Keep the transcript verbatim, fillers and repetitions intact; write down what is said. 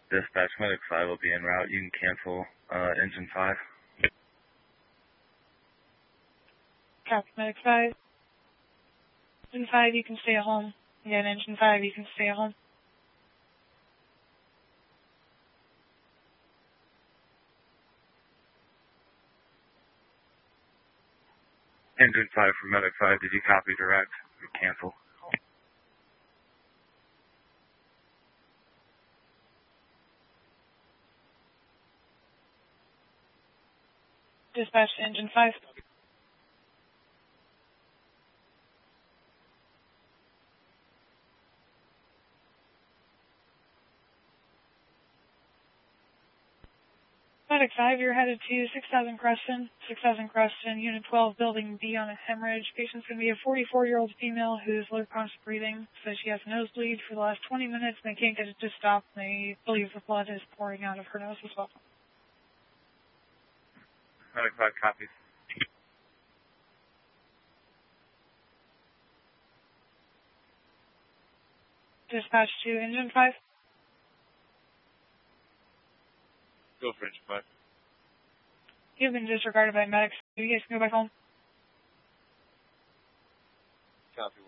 Dispatch, Medic five will be en route. You can cancel uh, Engine five. Copy, Medic five. Engine five, you can stay at home. Again, Engine five, you can stay at home. Engine five for Medic five, did you copy direct? Cancel. Dispatch to Engine five. Medic five, you're headed to six thousand Creston. six thousand Creston, Unit twelve, Building B on a hemorrhage. Patient's going to be a forty-four-year-old female who's low constant breathing. Says she has a nosebleed for the last twenty minutes and they can't get it to stop. They believe the blood is pouring out of her nose as well. Medic five copies. Dispatch to Engine five. Go for Engine five. You've been disregarded by medics. You guys can go back home. Copy.